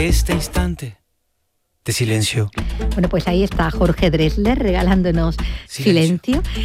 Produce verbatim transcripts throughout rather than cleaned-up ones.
de este instante de silencio. Bueno, pues ahí está Jorge Drexler regalándonos silencio. silencio.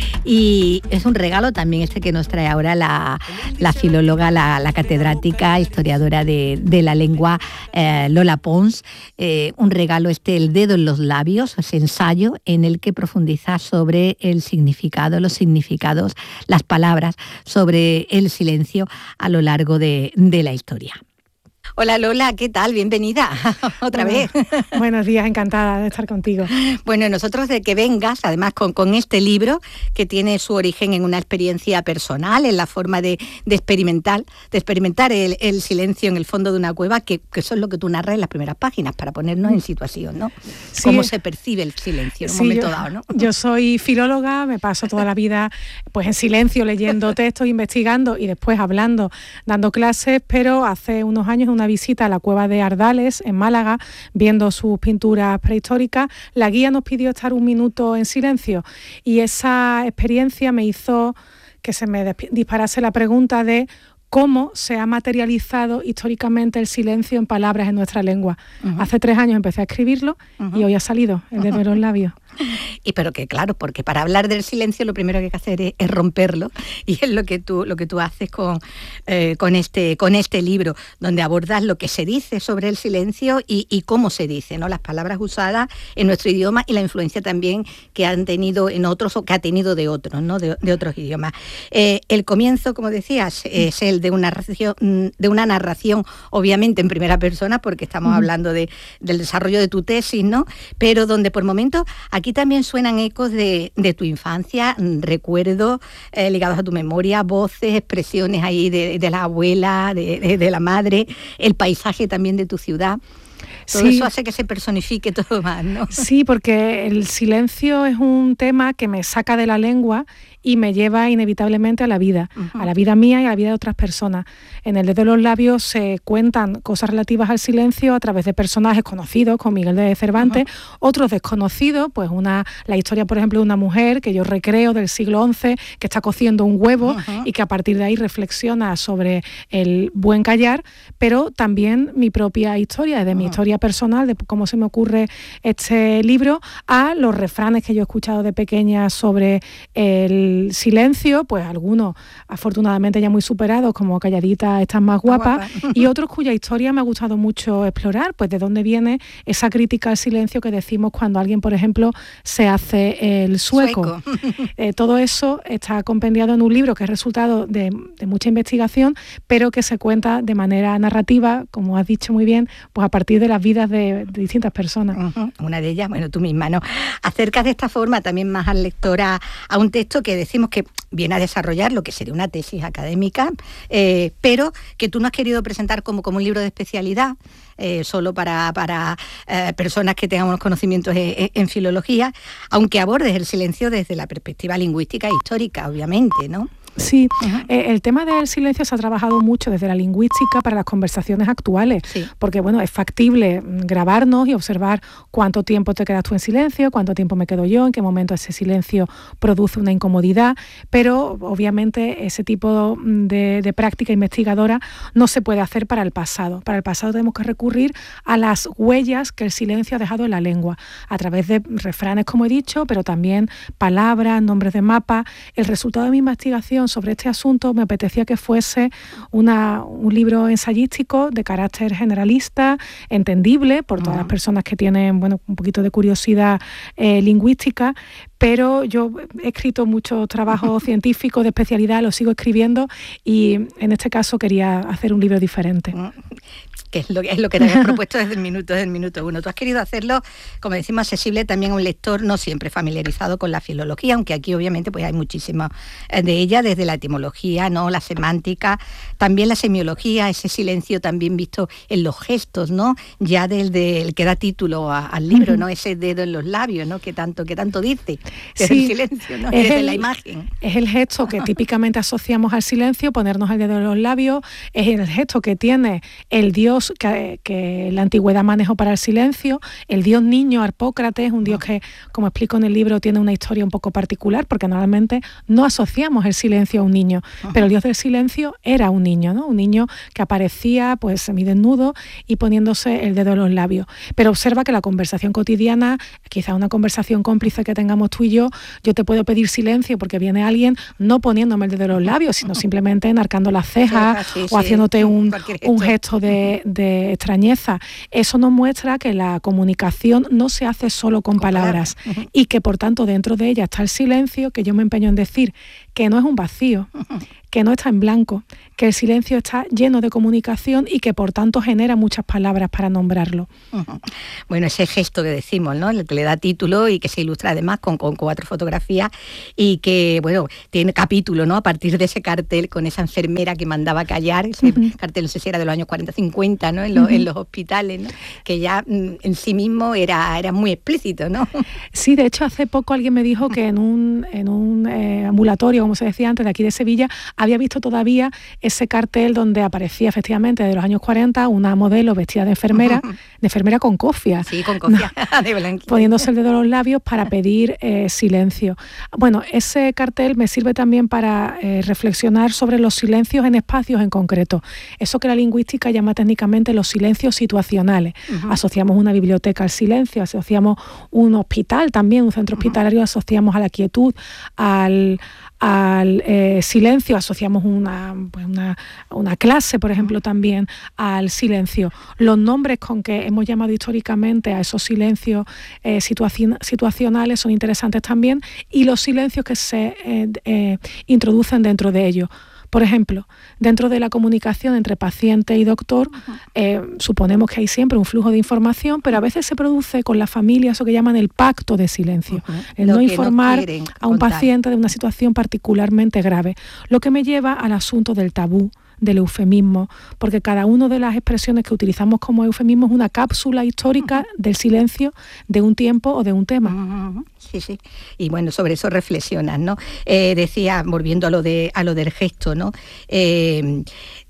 Y es un regalo también este que nos trae ahora la, la filóloga, la, la catedrática, historiadora de, de la lengua, eh, Lola Pons. Eh, un regalo este, El dedo en los labios, ese ensayo en el que profundiza sobre el significado, los significados, las palabras, sobre el silencio a lo largo de, de la historia. Hola Lola, ¿qué tal? Bienvenida otra Hola. vez. Buenos días, encantada de estar contigo. Bueno, nosotros de que vengas, además con, con este libro que tiene su origen en una experiencia personal, en la forma de, de experimentar, de experimentar el, el silencio en el fondo de una cueva, que, que eso es lo que tú narras en las primeras páginas, para ponernos en situación, ¿no? Sí. Cómo se percibe el silencio en un Sí, momento yo, dado, ¿no? Yo soy filóloga, me paso toda la vida pues en silencio, leyendo textos, investigando y después hablando, dando clases, pero hace unos años una visita a la cueva de Ardales, en Málaga, viendo sus pinturas prehistóricas, la guía nos pidió estar un minuto en silencio y esa experiencia me hizo que se me disparase la pregunta de cómo se ha materializado históricamente el silencio en palabras en nuestra lengua. Uh-huh. Hace tres años empecé a escribirlo uh-huh. y hoy ha salido, El dedo en los labios. Y pero que claro, porque para hablar del silencio lo primero que hay que hacer es, es romperlo, y es lo que tú, lo que tú haces con, eh, con, este, con este libro, donde abordas lo que se dice sobre el silencio y, y cómo se dice, ¿no? Las palabras usadas en nuestro idioma y la influencia también que han tenido en otros o que ha tenido de otros, ¿no? de, de otros idiomas. Eh, el comienzo, como decías, es el de una narración, de una narración, obviamente en primera persona, porque estamos uh-huh. hablando de, del desarrollo de tu tesis, ¿no? Pero donde por momentos aquí también suenan ecos de, de tu infancia, recuerdos eh, ligados a tu memoria, voces, expresiones ahí de, de la abuela, de, de, de la madre, el paisaje también de tu ciudad. Todo sí. Eso hace que se personifique todo más, ¿no? Sí, porque el silencio es un tema que me saca de la lengua y me lleva inevitablemente a la vida, uh-huh. a la vida mía y a la vida de otras personas. En El dedo de los labios se cuentan cosas relativas al silencio a través de personajes conocidos, como Miguel de Cervantes, uh-huh. otros desconocidos, pues una la historia, por ejemplo, de una mujer que yo recreo del siglo once, que está cociendo un huevo uh-huh. y que a partir de ahí reflexiona sobre el buen callar, pero también mi propia historia, de mi uh-huh. historia personal, de cómo se me ocurre este libro, a los refranes que yo he escuchado de pequeña sobre el silencio, pues algunos afortunadamente ya muy superados, como Calladita estás más guapa, guapa. Y otros cuya historia me ha gustado mucho explorar, pues de dónde viene esa crítica al silencio que decimos cuando alguien, por ejemplo, se hace el sueco. sueco. Eh, todo eso está compendiado en un libro que es resultado de, de mucha investigación, pero que se cuenta de manera narrativa, como has dicho muy bien, pues a partir de las vidas de, de distintas personas. Uh-huh. Una de ellas, bueno, tú misma, ¿no? Acercas de esta forma también más al lector a, a un texto que decimos que viene a desarrollar lo que sería una tesis académica, eh, pero que tú no has querido presentar como, como un libro de especialidad, eh, solo para, para eh, personas que tengan unos conocimientos en, en filología, aunque abordes el silencio desde la perspectiva lingüística e histórica, obviamente, ¿no? Sí, uh-huh. eh, el tema del silencio se ha trabajado mucho desde la lingüística para las conversaciones actuales, sí. porque bueno, es factible grabarnos y observar cuánto tiempo te quedas tú en silencio, cuánto tiempo me quedo yo, en qué momento ese silencio produce una incomodidad, pero obviamente ese tipo de, de práctica investigadora no se puede hacer para el pasado. Para el pasado tenemos que recurrir a las huellas que el silencio ha dejado en la lengua, a través de refranes, como he dicho, pero también palabras, nombres de mapas. El resultado de mi investigación sobre este asunto me apetecía que fuese una, un libro ensayístico de carácter generalista, entendible por todas uh-huh. las personas que tienen bueno, un poquito de curiosidad eh, lingüística, pero yo he escrito muchos trabajos científicos de especialidad, los sigo escribiendo y en este caso quería hacer un libro diferente. Uh-huh. Que es lo, es lo que te habías propuesto desde el minuto, desde el minuto uno. Tú has querido hacerlo, como decimos, accesible también a un lector no siempre familiarizado con la filología, aunque aquí obviamente pues hay muchísimas de ella, desde la etimología, ¿no? La semántica, también la semiología, ese silencio también visto en los gestos, ¿no? Ya del, del que da título a, al libro, uh-huh. ¿no? Ese dedo en los labios, ¿no? Que tanto, que tanto dice, desde sí, el silencio, ¿no? Desde el, la imagen. Es el gesto que típicamente asociamos al silencio, ponernos el dedo en los labios, es el gesto que tiene el dios Que, que la antigüedad manejó para el silencio, el dios niño Harpócrates, un dios que, como explico en el libro, tiene una historia un poco particular, porque normalmente no asociamos el silencio silencio a un niño, uh-huh. pero el dios del silencio era un niño, ¿no? Un niño que aparecía pues semidesnudo y poniéndose el dedo en los labios. Pero observa que la conversación cotidiana, quizá una conversación cómplice que tengamos tú y yo, yo te puedo pedir silencio porque viene alguien no poniéndome el dedo en los labios, sino simplemente enarcando las cejas sí, sí, o haciéndote sí, un, un gesto de, de extrañeza. Eso nos muestra que la comunicación no se hace solo con, con palabras, palabras. Uh-huh. y que por tanto dentro de ella está el silencio, que yo me empeño en decir que no es un vacío, uh-huh. que no está en blanco, que el silencio está lleno de comunicación y que por tanto genera muchas palabras para nombrarlo. Uh-huh. Bueno, ese gesto que decimos, ¿no? El que le da título y que se ilustra además con, con cuatro fotografías y que, bueno, tiene capítulo, ¿no? A partir de ese cartel con esa enfermera que mandaba callar, ese uh-huh. cartel, no sé si era de los años cuarenta, cincuenta, ¿no? En, lo, uh-huh. en los hospitales, ¿no? Que ya mm, en sí mismo era, era muy explícito, ¿no? Sí, de hecho hace poco alguien me dijo que en un, en un eh, ambulatorio, como se decía antes, de aquí de Sevilla, había visto todavía ese cartel donde aparecía efectivamente de los años cuarenta una modelo vestida de enfermera, uh-huh. de enfermera con cofia. Sí, con cofia, no, de blanquita. Poniéndose el dedo en los labios para pedir eh, silencio. Bueno, ese cartel me sirve también para eh, reflexionar sobre los silencios en espacios en concreto. Eso que la lingüística llama técnicamente los silencios situacionales. Uh-huh. Asociamos una biblioteca al silencio, asociamos un hospital también, un centro hospitalario, uh-huh. asociamos a la quietud, al... al eh, silencio, asociamos una, pues una, una clase, por ejemplo, también al silencio. Los nombres con que hemos llamado históricamente a esos silencios eh, situaci- situacionales son interesantes también, y los silencios que se eh, eh, introducen dentro de ellos. Por ejemplo, dentro de la comunicación entre paciente y doctor, uh-huh. eh, suponemos que hay siempre un flujo de información, pero a veces se produce con la familia eso que llaman el pacto de silencio, uh-huh. el Lo no informar no a un contar. paciente de una situación particularmente grave, lo que me lleva al asunto del tabú, del eufemismo, porque cada una de las expresiones que utilizamos como eufemismo es una cápsula histórica uh-huh. del silencio de un tiempo o de un tema. Uh-huh. Sí, sí. Y bueno, sobre eso reflexionas, ¿no? Eh, decía, volviendo a lo de a lo del gesto, ¿no? Eh,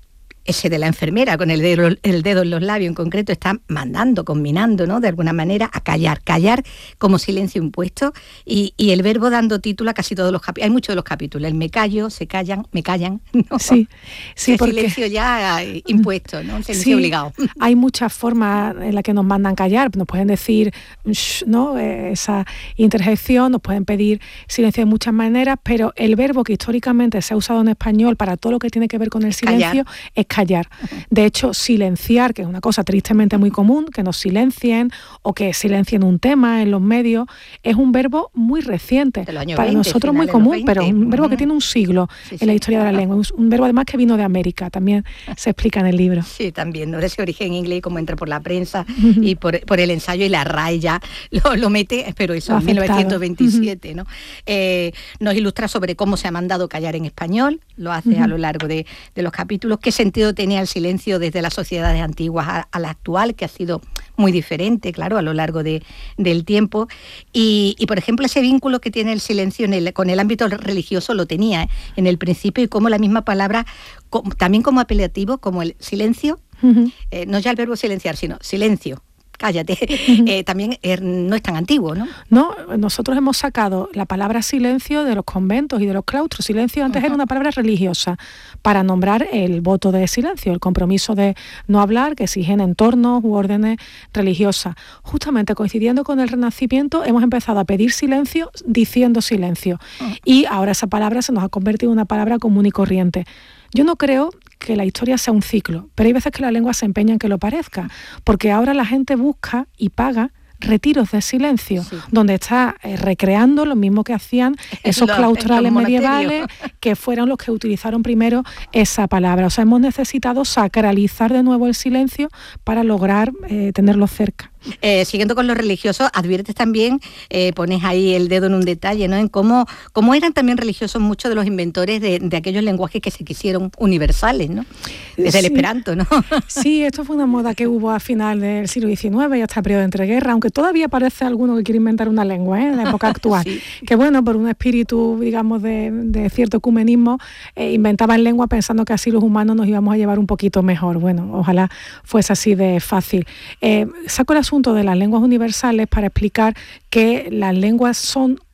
ese de la enfermera con el dedo, el dedo en los labios en concreto está mandando, combinando, ¿no? De alguna manera a callar, callar como silencio impuesto y, y el verbo dando título a casi todos los capítulos. Hay muchos de los capítulos, el me callo, se callan, me callan, ¿no? Sí, sí, el porque... silencio ya impuesto, ¿no? El silencio sí, obligado. Hay muchas formas en las que nos mandan callar, nos pueden decir, ¿no? Esa interjección, nos pueden pedir silencio de muchas maneras, pero el verbo que históricamente se ha usado en español para todo lo que tiene que ver con el silencio callar. es callar. De hecho, silenciar, que es una cosa tristemente muy común, que nos silencien o que silencien un tema en los medios, es un verbo muy reciente. Para veinte, nosotros muy común, pero un verbo uh-huh. que tiene un siglo sí, en la historia sí, de la lengua. Un verbo además que vino de América, también se explica en el libro. Sí, también, ¿no? De ese origen inglés, como entra por la prensa uh-huh. y por, por el ensayo, y la R A E ya lo, lo mete, pero eso en mil novecientos veintisiete, uh-huh. ¿no? Eh, nos ilustra sobre cómo se ha mandado callar en español, lo hace uh-huh. a lo largo de, de los capítulos, qué sentido tenía el silencio desde las sociedades antiguas a, a la actual, que ha sido muy diferente, claro, a lo largo de, del tiempo. Y, y, por ejemplo, ese vínculo que tiene el silencio en el, con el ámbito religioso lo tenía ¿eh? en el principio, y cómo la misma palabra, como, también como apelativo, como el silencio, uh-huh. eh, no ya el verbo silenciar, sino silencio. Cállate, uh-huh. eh, también eh, no es tan antiguo, ¿no? No, nosotros hemos sacado la palabra silencio de los conventos y de los claustros. Silencio antes uh-huh. era una palabra religiosa para nombrar el voto de silencio, el compromiso de no hablar que exigen entornos u órdenes religiosas. Justamente coincidiendo con el Renacimiento hemos empezado a pedir silencio diciendo silencio uh-huh. y ahora esa palabra se nos ha convertido en una palabra común y corriente. Yo no creo que la historia sea un ciclo, pero hay veces que la lengua se empeña en que lo parezca, porque ahora la gente busca y paga retiros de silencio, sí. donde está eh, recreando lo mismo que hacían esos los, claustrales medievales, que fueron los que utilizaron primero esa palabra. O sea, hemos necesitado sacralizar de nuevo el silencio para lograr eh, tenerlo cerca. Eh, siguiendo con los religiosos, adviertes también, eh, pones ahí el dedo en un detalle, ¿no? En cómo, cómo eran también religiosos muchos de los inventores de, de aquellos lenguajes que se quisieron universales, ¿no? Desde sí. el esperanto, ¿no? Sí, esto fue una moda que hubo a final del siglo diecinueve y hasta el periodo de entreguerra, aunque todavía aparece alguno que quiere inventar una lengua, ¿eh? En la época actual. Sí. Que bueno, por un espíritu, digamos, de, de cierto ecumenismo, eh, inventaban lengua pensando que así los humanos nos íbamos a llevar un poquito mejor. Bueno, ojalá fuese así de fácil. Eh, saco el asunto de las lenguas universales para explicar que las lenguas son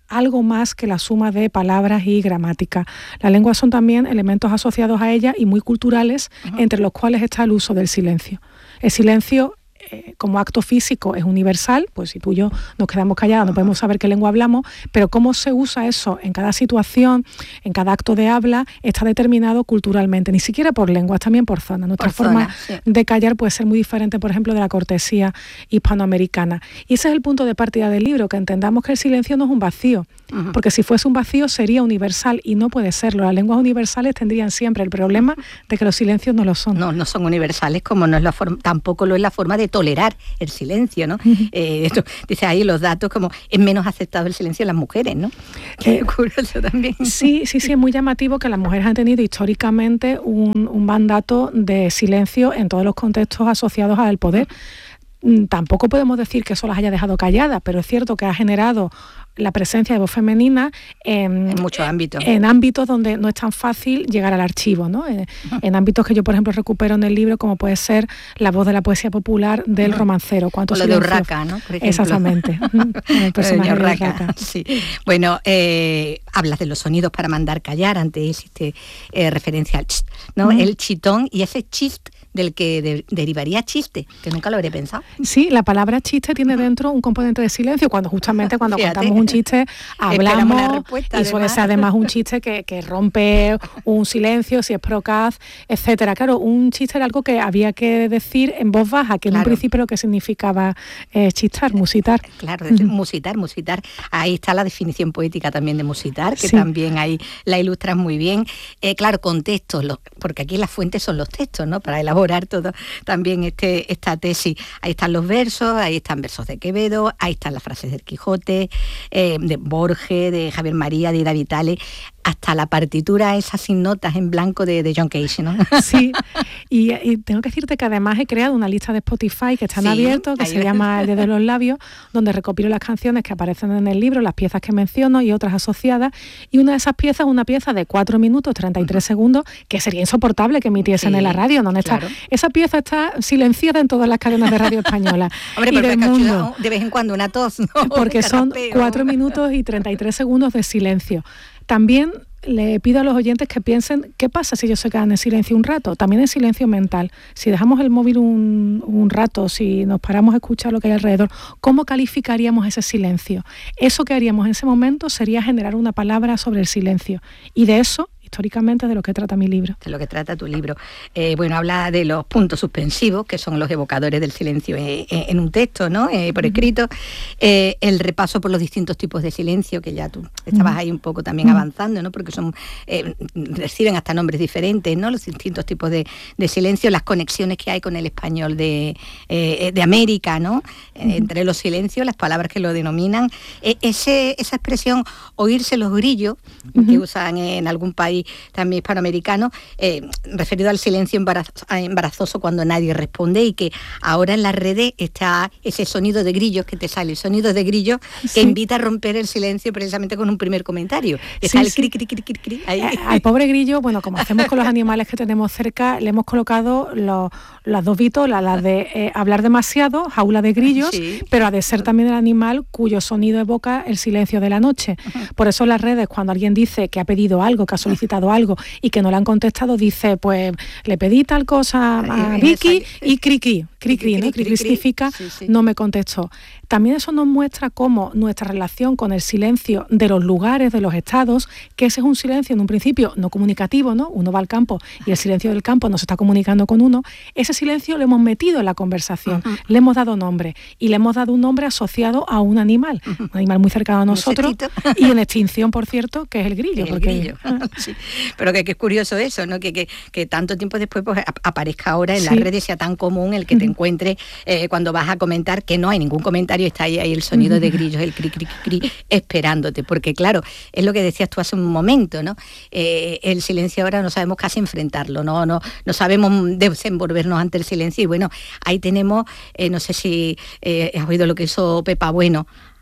algo más que la suma de palabras y gramática. Las lenguas son también elementos asociados a ellas y muy culturales, uh-huh. entre los cuales está el uso del silencio. El silencio eh, como acto físico es universal, pues si tú y yo nos quedamos callados no podemos saber qué lengua hablamos, pero cómo se usa eso en cada situación, en cada acto de habla, está determinado culturalmente, ni siquiera por lenguas, también por zona. Nuestra por forma zona, sí. de callar puede ser muy diferente, por ejemplo, de la cortesía hispanoamericana. Y ese es el punto de partida del libro, que entendamos que el silencio no es un vacío, uh-huh. porque si fuese un vacío sería universal y no puede serlo. Las lenguas universales tendrían siempre el problema de que los silencios no lo son. No, no son universales, como no es la forma, tampoco lo es la forma de tolerar el silencio, ¿no? Uh-huh. Eh, esto, dice ahí los datos como es menos aceptado el silencio en las mujeres, ¿no? Qué eh, curioso también. Sí, sí, sí, es muy llamativo que las mujeres han tenido históricamente un, un mandato de silencio en todos los contextos asociados al poder. Uh-huh. Tampoco podemos decir que eso las haya dejado calladas, pero es cierto que ha generado la presencia de voz femenina en, en muchos ámbitos. En ámbitos donde no es tan fácil llegar al archivo, ¿no? En, uh-huh. en ámbitos que yo, por ejemplo, recupero en el libro, como puede ser la voz de la poesía popular del uh-huh. romancero. O lo de Urraca, ¿no? Por exactamente. el personaje de Urraca. Urraca. Sí. Bueno, eh, hablas de los sonidos para mandar callar, antes hiciste eh, referencia al chist, ¿no? Uh-huh. El chitón y ese chist del que de, derivaría chiste, que nunca lo habría pensado. Sí, la palabra chiste tiene dentro un componente de silencio, cuando justamente cuando Fíjate. contamos un chiste hablamos y suele ser además un chiste que, que rompe un silencio, si es procaz, etcétera. Claro, un chiste era algo que había que decir en voz baja, que claro. en un principio lo que significaba eh, chistar, musitar. Claro, uh-huh. musitar, musitar. Ahí está la definición poética también de musitar, que sí. también ahí la ilustras muy bien. Eh, claro, contextos, los, porque aquí las fuentes son los textos, ¿no? Para elaborar todo también este, esta tesis. Ahí están los versos, ahí están versos de Quevedo, ahí están las frases del Quijote, eh, de Borges, de Javier María, de Ida Vitale, hasta la partitura esa sin notas en blanco de, de John Cage, ¿no? Sí, y, y tengo que decirte que además he creado una lista de Spotify que está en sí, abierto, que se llama El dedo de los labios, donde recopilo las canciones que aparecen en el libro, las piezas que menciono y otras asociadas, y una de esas piezas es una pieza de cuatro minutos, treinta y tres uh-huh. segundos, que sería insoportable que emitiesen sí, en la radio, ¿no? Está, claro. Esa pieza está silenciada en todas las cadenas de radio española. Hombre, pero es mundo, de vez en cuando una tos, ¿no? Porque son cuatro minutos y treinta y tres segundos de silencio. También le pido a los oyentes que piensen qué pasa si ellos se quedan en silencio un rato, también en silencio mental. Si dejamos el móvil un, un rato, si nos paramos a escuchar lo que hay alrededor, ¿cómo calificaríamos ese silencio? Eso que haríamos en ese momento sería generar una palabra sobre el silencio. Y de eso, históricamente, de lo que trata mi libro. De lo que trata tu libro. Eh, bueno, habla de los puntos suspensivos, que son los evocadores del silencio en, en un texto, ¿no? Eh, por escrito. Eh, el repaso por los distintos tipos de silencio, que ya tú estabas ahí un poco también avanzando, ¿no? Porque son eh, reciben hasta nombres diferentes, ¿no? Los distintos tipos de, de silencio, las conexiones que hay con el español de, eh, de América, ¿no? Eh, entre los silencios, las palabras que lo denominan. Eh, ese, esa expresión, oírse los grillos, uh-huh. que usan en algún país también hispanoamericano, eh, referido al silencio embarazo, embarazoso cuando nadie responde, y que ahora en las redes está ese sonido de grillos que te sale, el sonido de grillos que sí. invita a romper el silencio precisamente con un primer comentario. Está sí, el sí. cri, cri, cri, cri, cri, ahí. Al pobre grillo, bueno, como hacemos con los animales que tenemos cerca, le hemos colocado los, las dos vitolas, las de eh, hablar demasiado, jaula de grillos, sí. pero ha de ser también el animal cuyo sonido evoca el silencio de la noche. Uh-huh. Por eso en las redes, cuando alguien dice que ha pedido algo, que ha solicitado algo y que no le han contestado, dice, pues le pedí tal cosa a Vicky y cri cri, cri cri, ¿no? Cri cri significa sí, sí. no me contestó. También eso nos muestra cómo nuestra relación con el silencio de los lugares, de los estados, que ese es un silencio en un principio no comunicativo, ¿no? Uno va al campo y el silencio del campo no se está comunicando con uno. Ese silencio lo hemos metido en la conversación, uh-huh. le hemos dado nombre y le hemos dado un nombre asociado a un animal, uh-huh. un animal muy cercano a nosotros y en extinción, por cierto, que es el grillo. El porque, grillo. Sí. Pero que, que es curioso eso, ¿no? Que, que, que tanto tiempo después pues, aparezca ahora en sí. las redes, sea tan común el que uh-huh. te encuentres eh, cuando vas a comentar, que no hay ningún comentario, está ahí, ahí el sonido uh-huh. de grillos, el cri, cri, cri, esperándote, porque claro, es lo que decías tú hace un momento, ¿no? Eh, el silencio ahora no sabemos casi enfrentarlo, no, no, no sabemos desenvolvernos ante el silencio, y bueno, ahí tenemos, eh, no sé si eh, has oído lo que hizo Pepa Bueno,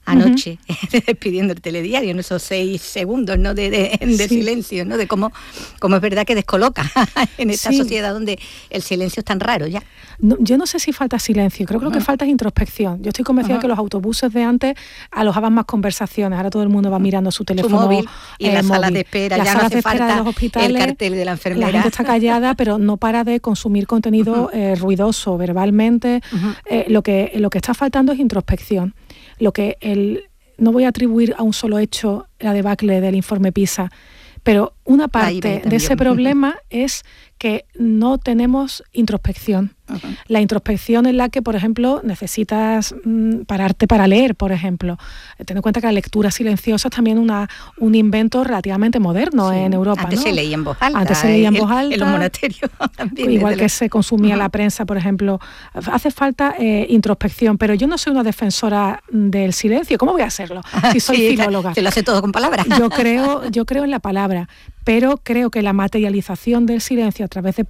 anoche, uh-huh. despidiendo el telediario, en esos seis segundos, ¿no? de, de, de sí. silencio, ¿no? De cómo, cómo es verdad que descoloca en esta sí. sociedad donde el silencio es tan raro ya. No, yo no sé si falta silencio, creo que uh-huh. lo que falta es introspección. Yo estoy convencida uh-huh. que los autobuses de antes alojaban más conversaciones, ahora todo el mundo va mirando su teléfono su móvil y eh, las salas de espera, las ya salas no hace de espera falta de los hospitales, el cartel de la enfermera. La gente está callada, pero no para de consumir contenido uh-huh. eh, ruidoso, verbalmente. Uh-huh. Eh, lo que, lo que está faltando es introspección. Lo que el No voy a atribuir a un solo hecho la debacle del informe PISA, pero una parte de ese problema es que no tenemos introspección. Uh-huh. La introspección es la que, por ejemplo, necesitas mmm, pararte para leer, por ejemplo. Ten en cuenta que la lectura silenciosa es también una, un invento relativamente moderno sí. en Europa. Antes ¿no? se leía en voz alta. Antes se leía en voz alta. En los monasterios también. Igual que se consumía uh-huh. la prensa, por ejemplo. Hace falta eh, introspección, pero yo no soy una defensora del silencio. ¿Cómo voy a hacerlo? Si soy sí, filóloga. Se lo hace todo con palabras. Yo creo, yo creo en la palabra, pero creo que la materialización del silencio a través de